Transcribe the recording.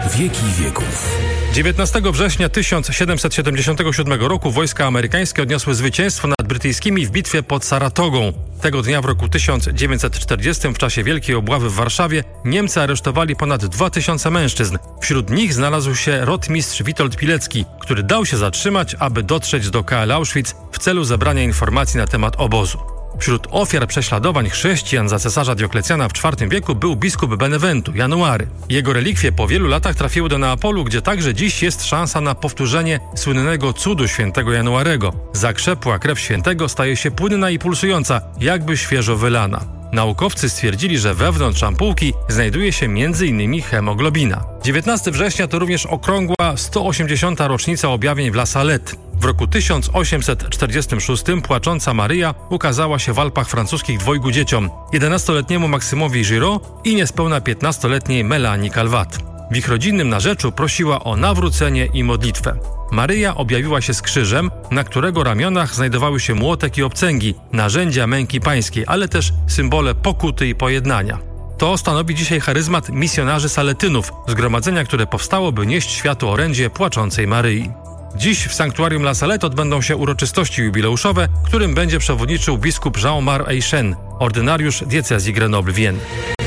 wieki wieków. 19 września 1777 roku wojska amerykańskie odniosły zwycięstwo nad brytyjskimi w bitwie pod Saratogą. Tego dnia w roku 1940 w czasie Wielkiej Obławy w Warszawie Niemcy aresztowali ponad 2000 mężczyzn. Wśród nich znalazł się rotmistrz Witold Pilecki, który dał się zatrzymać, aby dotrzeć do KL Auschwitz w celu zebrania informacji na temat obozu. Wśród ofiar prześladowań chrześcijan za cesarza Dioklecjana w IV wieku był biskup Beneventu, January. Jego relikwie po wielu latach trafiły do Neapolu, gdzie także dziś jest szansa na powtórzenie słynnego cudu świętego Januarego. Zakrzepła krew świętego staje się płynna i pulsująca, jakby świeżo wylana. Naukowcy stwierdzili, że wewnątrz ampułki znajduje się m.in. hemoglobina. 19 września to również okrągła 180. rocznica objawień w La Salette. W roku 1846 płacząca Maryja ukazała się w Alpach francuskich dwojgu dzieciom, 11-letniemu Maksymowi Giraud i niespełna 15-letniej Melanie Calvat. W ich rodzinnym narzeczu prosiła o nawrócenie i modlitwę. Maryja objawiła się z krzyżem, na którego ramionach znajdowały się młotek i obcęgi, narzędzia męki pańskiej, ale też symbole pokuty i pojednania. To stanowi dzisiaj charyzmat misjonarzy saletynów, zgromadzenia, które powstało, by nieść światu orędzie płaczącej Maryi. Dziś w sanktuarium La Salette odbędą się uroczystości jubileuszowe, którym będzie przewodniczył biskup Jean-Marc Eychen, ordynariusz diecezji Grenoble-Vienne.